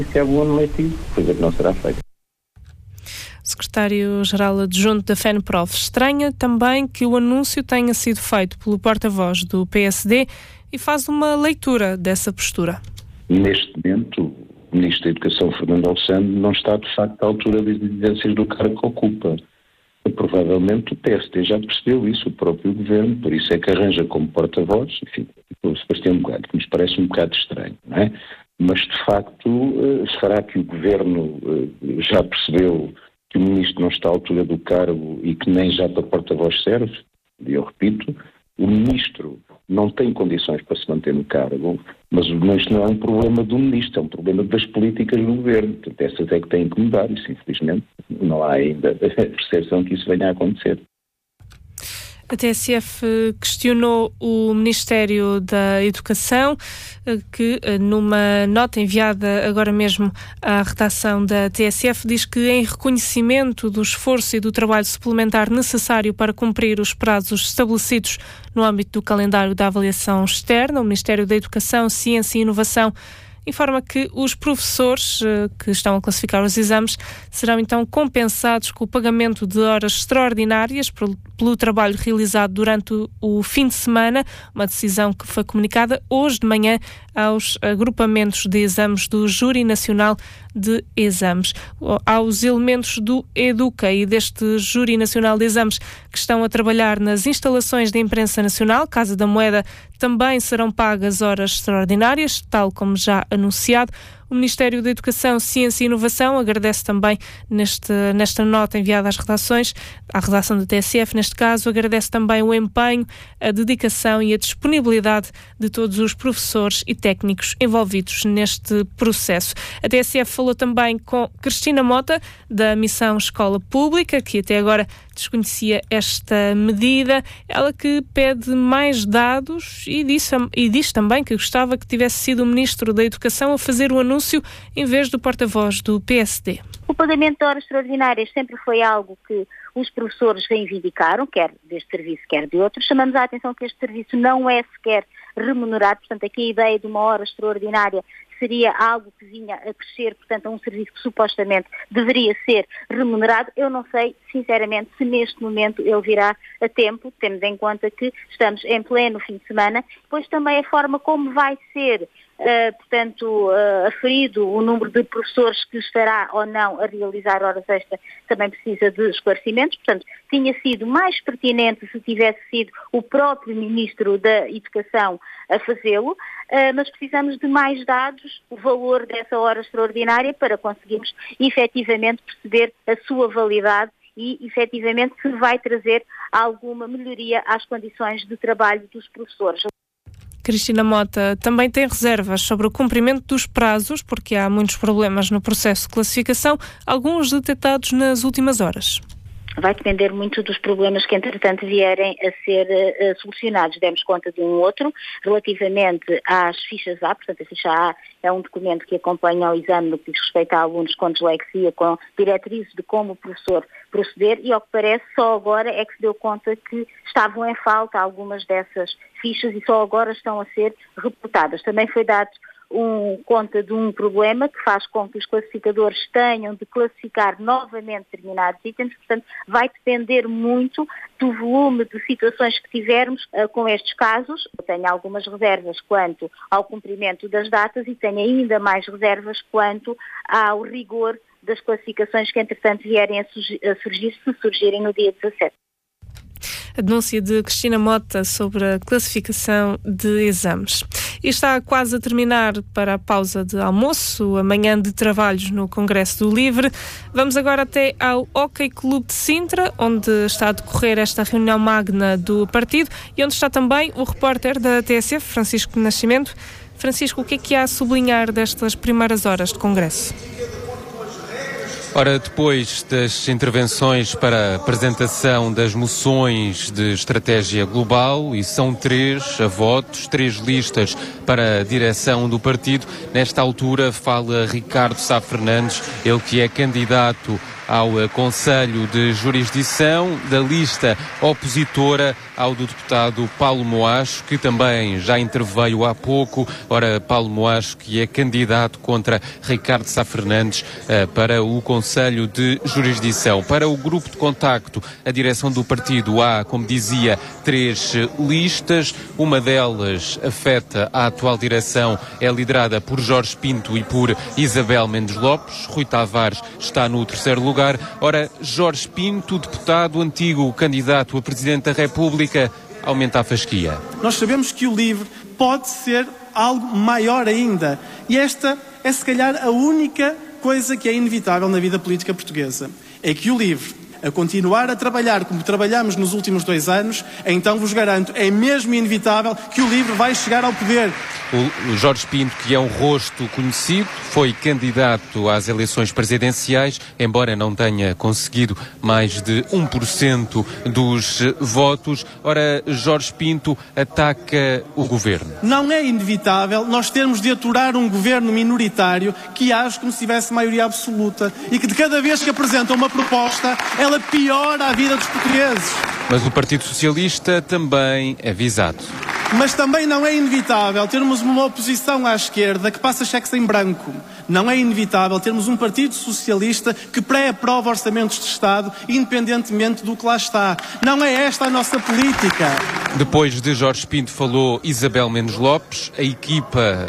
iniciar o ano letivo, coisa que não será feita. Secretário-Geral Adjunto da FENPROF estranha também que o anúncio tenha sido feito pelo porta-voz do PSD e faz uma leitura dessa postura. Neste momento, o Ministro da Educação, Fernando Alexandre, não está de facto à altura das exigências do cargo que ocupa. Provavelmente o PSD já percebeu isso, o próprio Governo, por isso é que arranja como porta-voz, enfim, o Sebastião Bugalho, que nos parece um bocado estranho, não é? Mas de facto, será que o Governo já percebeu que o Ministro não está à altura do cargo e que nem já para porta-voz serve? E eu repito, o Ministro não tem condições para se manter no cargo, mas isto não é um problema do Ministro, é um problema das políticas do Governo. Portanto, essas é que têm que mudar, isso infelizmente não há ainda a percepção que isso venha a acontecer. A TSF questionou o Ministério da Educação, que numa nota enviada agora mesmo à redação da TSF diz que em reconhecimento do esforço e do trabalho suplementar necessário para cumprir os prazos estabelecidos no âmbito do calendário da avaliação externa, o Ministério da Educação, Ciência e Inovação informa que os professores que estão a classificar os exames serão então compensados com o pagamento de horas extraordinárias pelo trabalho realizado durante o fim de semana, uma decisão que foi comunicada hoje de manhã aos agrupamentos de exames do Júri Nacional de Exames. Aos elementos do EDUCA e deste Júri Nacional de Exames que estão a trabalhar nas instalações da Imprensa Nacional, Casa da Moeda, também serão pagas horas extraordinárias, tal como já anunciado. O Ministério da Educação, Ciência e Inovação agradece também nesta nota enviada às redações, à redação da TSF, neste caso, agradece também o empenho, a dedicação e a disponibilidade de todos os professores e técnicos envolvidos neste processo. A TSF falou também com Cristina Mota, da Missão Escola Pública, que até agora desconhecia esta medida, ela que pede mais dados e diz também que gostava que tivesse sido o Ministro da Educação a fazer o anúncio em vez do porta-voz do PSD. O pagamento de horas extraordinárias sempre foi algo que os professores reivindicaram, quer deste serviço, quer de outros. Chamamos a atenção que este serviço não é sequer remunerado, portanto aqui a ideia de uma hora extraordinária seria algo que vinha a crescer, portanto, a um serviço que supostamente deveria ser remunerado. Eu não sei, sinceramente, se neste momento ele virá a tempo, tendo em conta que estamos em pleno fim de semana, depois também a forma como vai ser aferido o número de professores que estará ou não a realizar horas extra também precisa de esclarecimentos. Portanto, tinha sido mais pertinente se tivesse sido o próprio Ministro da Educação a fazê-lo, mas precisamos de mais dados, o valor dessa hora extraordinária para conseguirmos efetivamente perceber a sua validade e efetivamente se vai trazer alguma melhoria às condições de trabalho dos professores. Cristina Mota também tem reservas sobre o cumprimento dos prazos, porque há muitos problemas no processo de classificação, alguns detectados nas últimas horas. Vai depender muito dos problemas que, entretanto, vierem a ser solucionados. Demos conta de um outro, relativamente às fichas A, portanto, a ficha A é um documento que acompanha o exame no que diz respeito a alunos com dislexia, com diretrizes de como o professor proceder, e ao que parece, só agora é que se deu conta que estavam em falta algumas dessas fichas e só agora estão a ser reportadas. Também foi dado conta de um problema que faz com que os classificadores tenham de classificar novamente determinados itens, portanto vai depender muito do volume de situações que tivermos com estes casos. Eu tenho algumas reservas quanto ao cumprimento das datas e tenho ainda mais reservas quanto ao rigor das classificações que entretanto vierem a surgir, se surgirem no dia 17. A denúncia de Cristina Mota sobre a classificação de exames. E está quase a terminar para a pausa de almoço, a manhã de trabalhos no Congresso do Livre. Vamos agora até ao Hockey Clube de Sintra, onde está a decorrer esta reunião magna do partido e onde está também o repórter da TSF, Francisco Nascimento. Francisco, o que há a sublinhar destas primeiras horas de Congresso? Ora, depois das intervenções para a apresentação das moções de estratégia global, e são 3 a votos, 3 listas para a direção do partido, nesta altura fala Ricardo Sá Fernandes, ele que é candidato ao Conselho de Jurisdição, da lista opositora ao do deputado Paulo Moacho, que também já interveio há pouco. Ora, Paulo Moacho, que é candidato contra Ricardo Sá Fernandes para o Conselho de Jurisdição. Para o grupo de contacto, a direção do partido há, como dizia, 3 listas. Uma delas afeta a atual direção, é liderada por Jorge Pinto e por Isabel Mendes Lopes. Rui Tavares está no 3º lugar. Ora, Jorge Pinto, deputado, antigo candidato a Presidente da República, aumenta a fasquia. Nós sabemos que o LIVRE pode ser algo maior ainda. E esta é, se calhar, a única coisa que é inevitável na vida política portuguesa. É que o LIVRE, a continuar a trabalhar como trabalhamos nos últimos 2 anos, então vos garanto, é mesmo inevitável que o LIVRE vai chegar ao poder. O Jorge Pinto, que é um rosto conhecido, foi candidato às eleições presidenciais, embora não tenha conseguido mais de 1% dos votos. Ora, Jorge Pinto ataca o governo. Não é inevitável nós termos de aturar um governo minoritário que age como se tivesse maioria absoluta e que de cada vez que apresenta uma proposta, ela piora a vida dos portugueses. Mas o Partido Socialista também é visado. Mas também não é inevitável termos uma oposição à esquerda que passa cheques em branco. Não é inevitável termos um Partido Socialista que pré-aprova orçamentos de Estado, independentemente do que lá está. Não é esta a nossa política. Depois de Jorge Pinto falou Isabel Mendes Lopes. A equipa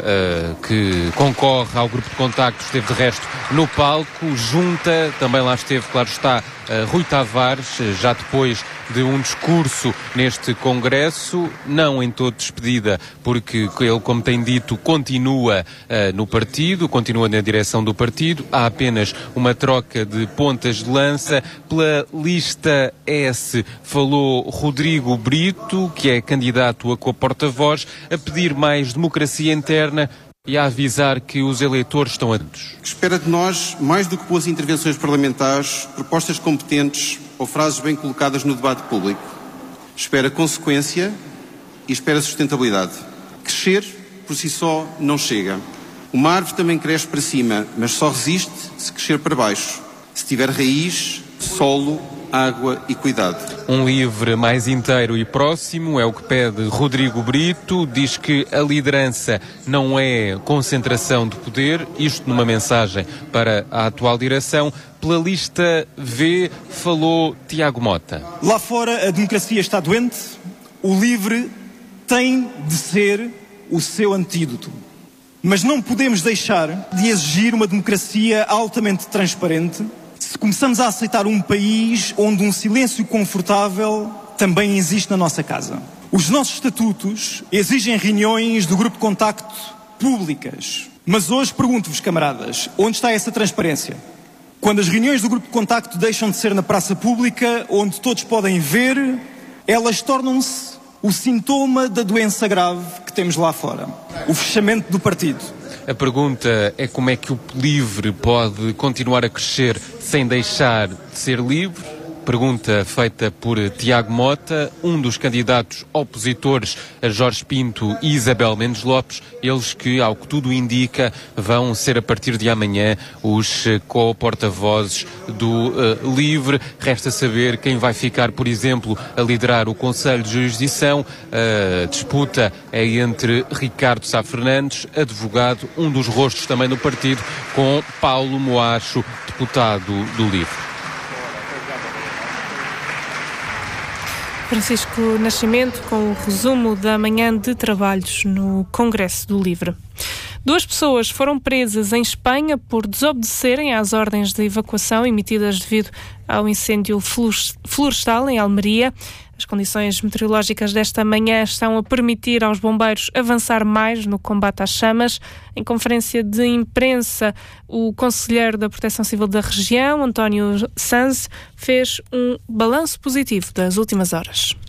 que concorre ao grupo de contacto esteve de resto no palco. Junta, também lá esteve, claro está, Rui Tavares, já depois de um discurso neste congresso, não em todo despedida, porque ele, como tem dito, continua no partido, continua na direção do partido. Há apenas uma troca de pontas de lança. Pela lista S falou Rodrigo Brito, que é candidato a co-porta-voz, a pedir mais democracia interna e a avisar que os eleitores estão atentos. Espera de nós, mais do que boas intervenções parlamentares, propostas competentes ou frases bem colocadas no debate público. Espera consequência e espera sustentabilidade. Crescer, por si só, não chega. Uma árvore também cresce para cima, mas só resiste se crescer para baixo. Se tiver raiz, solo, água e cuidado. Um LIVRE mais inteiro e próximo é o que pede Rodrigo Brito. Diz que a liderança não é concentração de poder, isto numa mensagem para a atual direção. Pela lista V falou Tiago Mota. Lá fora a democracia está doente, o LIVRE tem de ser o seu antídoto. Mas não podemos deixar de exigir uma democracia altamente transparente se começamos a aceitar um país onde um silêncio confortável também existe na nossa casa. Os nossos estatutos exigem reuniões do grupo de contacto públicas. Mas hoje pergunto-vos, camaradas, onde está essa transparência? Quando as reuniões do grupo de contacto deixam de ser na praça pública, onde todos podem ver, elas tornam-se o sintoma da doença grave que temos lá fora. O fechamento do partido. A pergunta é como é que o LIVRE pode continuar a crescer sem deixar de ser livre? Pergunta feita por Tiago Mota, um dos candidatos opositores a Jorge Pinto e Isabel Mendes Lopes, eles que, ao que tudo indica, vão ser a partir de amanhã os co-porta-vozes do LIVRE. Resta saber quem vai ficar, por exemplo, a liderar o Conselho de Jurisdição. A disputa é entre Ricardo Sá Fernandes, advogado, um dos rostos também do partido, com Paulo Moacho, deputado do LIVRE. Francisco Nascimento com o resumo da manhã de trabalhos no Congresso do LIVRE. 2 pessoas foram presas em Espanha por desobedecerem às ordens de evacuação emitidas devido ao incêndio florestal em Almeria. As condições meteorológicas desta manhã estão a permitir aos bombeiros avançar mais no combate às chamas. Em conferência de imprensa, o conselheiro da Proteção Civil da região, António Sanz, fez um balanço positivo das últimas horas.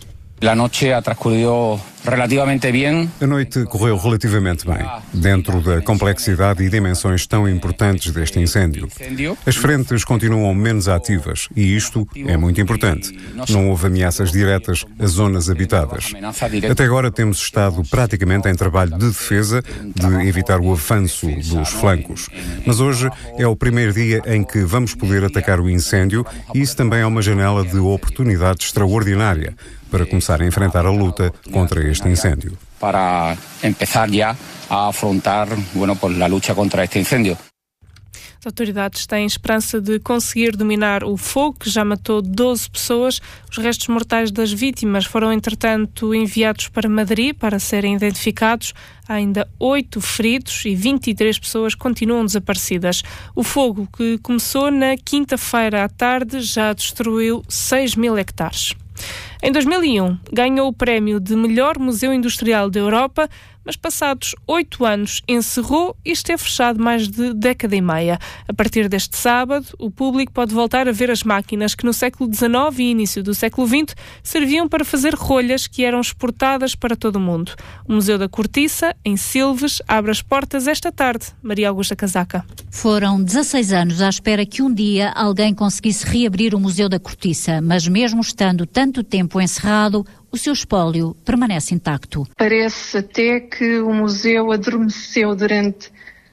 A noite transcorreu relativamente bem. A noite correu relativamente bem, dentro da complexidade e dimensões tão importantes deste incêndio. As frentes continuam menos ativas e isto é muito importante. Não houve ameaças diretas a zonas habitadas. Até agora temos estado praticamente em trabalho de defesa, de evitar o avanço dos flancos. Mas hoje é o primeiro dia em que vamos poder atacar o incêndio e isso também é uma janela de oportunidade extraordinária para começar a enfrentar a luta contra este incêndio. Para começar já a afrontar, a luta contra este incêndio. As autoridades têm esperança de conseguir dominar o fogo, que já matou 12 pessoas. Os restos mortais das vítimas foram, entretanto, enviados para Madrid para serem identificados. Há ainda 8 feridos e 23 pessoas continuam desaparecidas. O fogo, que começou na quinta-feira à tarde, já destruiu 6.000 hectares. Em 2001, ganhou o prémio de melhor museu industrial da Europa, mas passados 8 anos encerrou e esteve fechado mais de década e meia. A partir deste sábado, o público pode voltar a ver as máquinas que no século XIX e início do século XX serviam para fazer rolhas que eram exportadas para todo o mundo. O Museu da Cortiça, em Silves, abre as portas esta tarde. Maria Augusta Casaca. Foram 16 anos à espera que um dia alguém conseguisse reabrir o Museu da Cortiça, mas mesmo estando tanto tempo encerrado, o seu espólio permanece intacto. Parece até que o museu adormeceu durante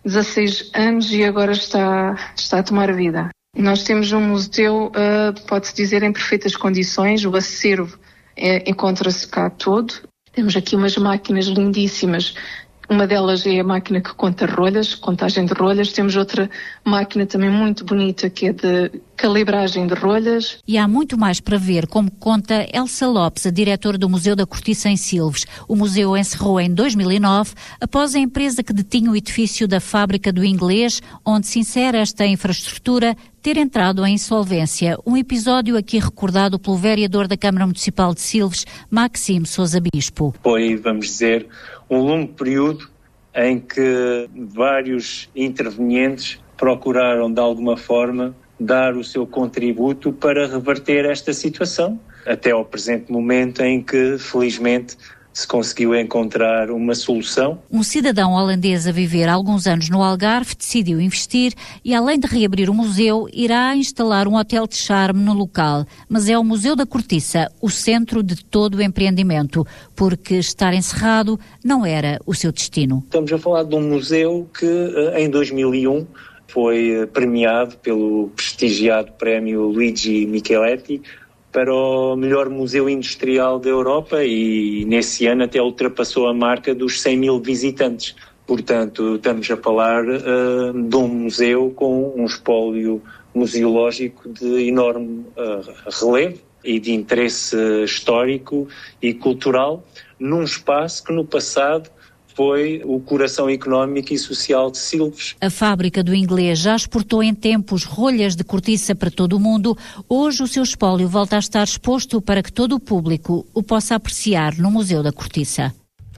16 anos e agora está a tomar vida. Nós temos um museu, pode-se dizer, em perfeitas condições. O acervo encontra-se cá todo. Temos aqui umas máquinas lindíssimas. Uma delas é a máquina que conta rolhas, contagem de rolhas. Temos outra máquina também muito bonita que é de calibragem de rolhas. E há muito mais para ver, como conta Elsa Lopes, a diretora do Museu da Cortiça em Silves. O museu encerrou em 2009, após a empresa que detinha o edifício da Fábrica do Inglês, onde se insere esta infraestrutura, ter entrado em insolvência. Um episódio aqui recordado pelo vereador da Câmara Municipal de Silves, Maxime Sousa Bispo. Foi, vamos dizer, um longo período em que vários intervenientes procuraram, de alguma forma, dar o seu contributo para reverter esta situação, até ao presente momento em que, felizmente, se conseguiu encontrar uma solução. Um cidadão holandês a viver há alguns anos no Algarve decidiu investir e, além de reabrir o museu, irá instalar um hotel de charme no local. Mas é o Museu da Cortiça o centro de todo o empreendimento, porque estar encerrado não era o seu destino. Estamos a falar de um museu que, em 2001, foi premiado pelo prestigiado prémio Luigi Micheletti para o melhor museu industrial da Europa e nesse ano até ultrapassou a marca dos 100 mil visitantes. Portanto, estamos a falar de um museu com um espólio museológico de enorme relevo e de interesse histórico e cultural, num espaço que no passado foi o coração económico e social de Silves. A Fábrica do Inglês já exportou em tempos rolhas de cortiça para todo o mundo. Hoje o seu espólio volta a estar exposto para que todo o público o possa apreciar no Museu da Cortiça.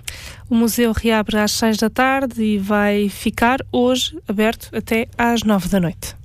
O museu reabre às 6 da tarde e vai ficar hoje aberto até às 9 da noite.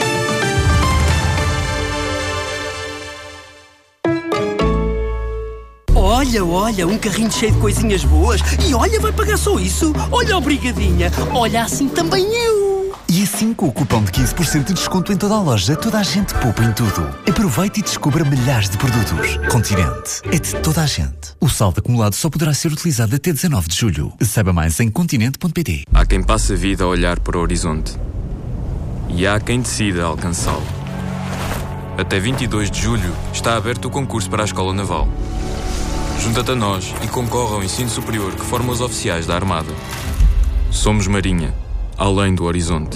Olha, um carrinho cheio de coisinhas boas. E olha, vai pagar só isso? Olha, obrigadinha. Olha, assim também eu. E assim, com o cupom de 15% de desconto em toda a loja, toda a gente poupa em tudo. Aproveite e descubra milhares de produtos. Continente é de toda a gente. O saldo acumulado só poderá ser utilizado até 19 de julho. Saiba mais em continente.pt. Há quem passe a vida a olhar para o horizonte. E há quem decida alcançá-lo. Até 22 de julho está aberto o concurso para a Escola Naval. Junta-te a nós e concorre ao ensino superior que forma os oficiais da Armada. Somos Marinha, além do horizonte.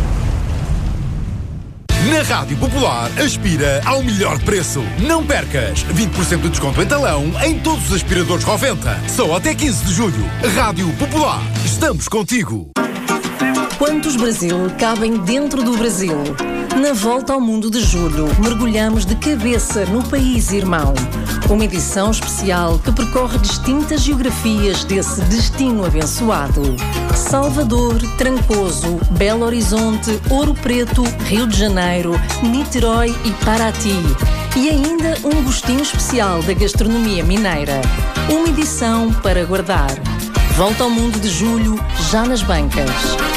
Na Rádio Popular, aspira ao melhor preço. Não percas! 20% de desconto em talão em todos os aspiradores Roventa. Só até 15 de julho. Rádio Popular, estamos contigo. Quantos Brasil cabem dentro do Brasil? Na Volta ao Mundo de Julho, mergulhamos de cabeça no país irmão. Uma edição especial que percorre distintas geografias desse destino abençoado. Salvador, Trancoso, Belo Horizonte, Ouro Preto, Rio de Janeiro, Niterói e Paraty. e ainda um gostinho especial da gastronomia mineira. Uma edição para guardar. Volta ao Mundo de Julho, já nas bancas.